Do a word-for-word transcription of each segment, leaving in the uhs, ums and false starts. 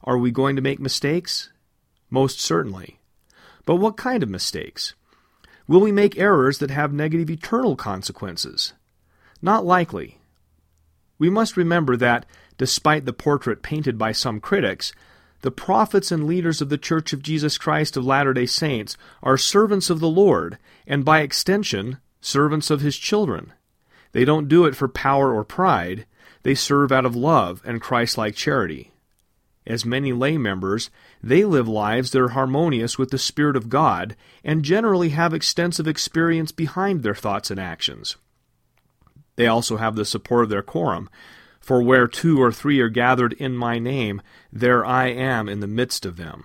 Are we going to make mistakes? Most certainly. But what kind of mistakes? Will we make errors that have negative eternal consequences? Not likely. We must remember that, despite the portrait painted by some critics, the prophets and leaders of the Church of Jesus Christ of Latter-day Saints are servants of the Lord, and by extension, servants of His children. They don't do it for power or pride. They serve out of love and Christ-like charity. As many lay members, they live lives that are harmonious with the Spirit of God and generally have extensive experience behind their thoughts and actions. They also have the support of their quorum, for where two or three are gathered in my name, there I am in the midst of them.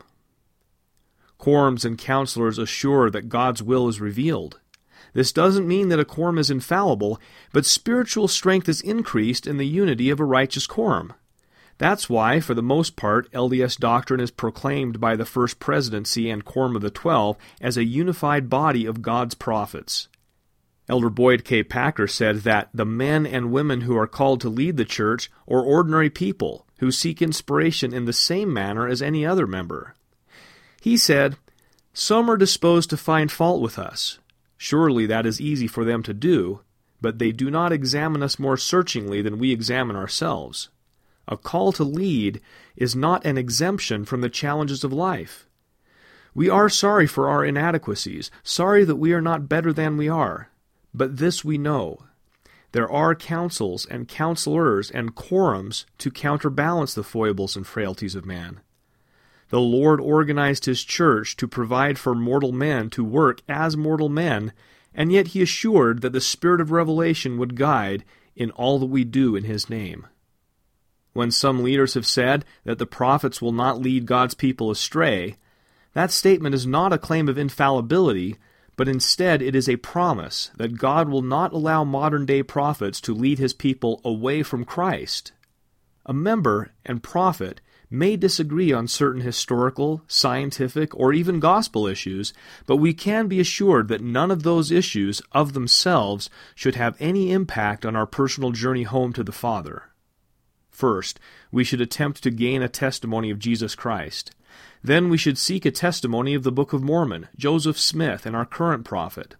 Quorums and counselors assure that God's will is revealed. This doesn't mean that a quorum is infallible, but spiritual strength is increased in the unity of a righteous quorum. That's why, for the most part, L D S doctrine is proclaimed by the First Presidency and Quorum of the Twelve as a unified body of God's prophets. Elder Boyd K. Packer said that the men and women who are called to lead the church are ordinary people who seek inspiration in the same manner as any other member. He said, "Some are disposed to find fault with us. Surely that is easy for them to do, but they do not examine us more searchingly than we examine ourselves. A call to lead is not an exemption from the challenges of life. We are sorry for our inadequacies, sorry that we are not better than we are. But this we know. There are councils and counselors and quorums to counterbalance the foibles and frailties of man. The Lord organized His church to provide for mortal men to work as mortal men, and yet He assured that the Spirit of revelation would guide in all that we do in His name. When some leaders have said that the prophets will not lead God's people astray, that statement is not a claim of infallibility, but instead it is a promise that God will not allow modern-day prophets to lead His people away from Christ. A member and prophet may disagree on certain historical, scientific, or even gospel issues, but we can be assured that none of those issues of themselves should have any impact on our personal journey home to the Father. First, we should attempt to gain a testimony of Jesus Christ. Then we should seek a testimony of the Book of Mormon, Joseph Smith, and our current prophet.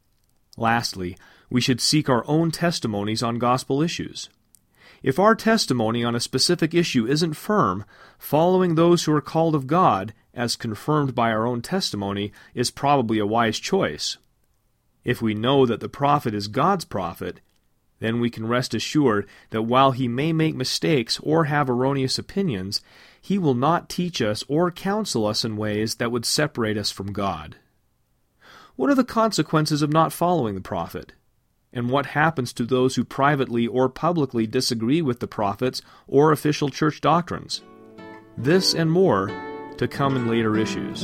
Lastly, we should seek our own testimonies on gospel issues. If our testimony on a specific issue isn't firm, following those who are called of God, as confirmed by our own testimony, is probably a wise choice. If we know that the prophet is God's prophet, then we can rest assured that while he may make mistakes or have erroneous opinions, he will not teach us or counsel us in ways that would separate us from God. What are the consequences of not following the prophet? And what happens to those who privately or publicly disagree with the prophets or official church doctrines? This and more to come in later issues.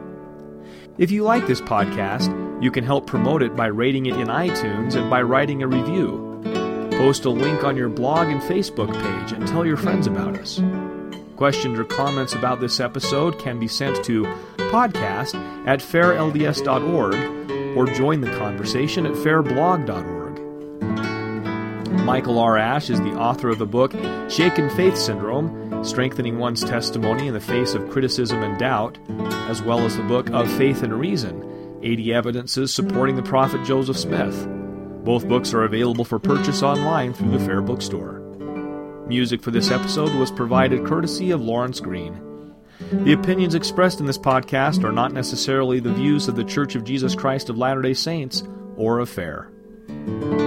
If you like this podcast, you can help promote it by rating it in iTunes and by writing a review. Post a link on your blog and Facebook page and tell your friends about us. Questions or comments about this episode can be sent to podcast at fair l d s dot org or join the conversation at fair blog dot org. Michael R. Ash is the author of the book Shaken Faith Syndrome, Strengthening One's Testimony in the Face of Criticism and Doubt, as well as the book Of Faith and Reason, eighty Evidences Supporting the Prophet Joseph Smith. Both books are available for purchase online through the Fair Bookstore. Music for this episode was provided courtesy of Lawrence Green. The opinions expressed in this podcast are not necessarily the views of the Church of Jesus Christ of Latter-day Saints or of Fair.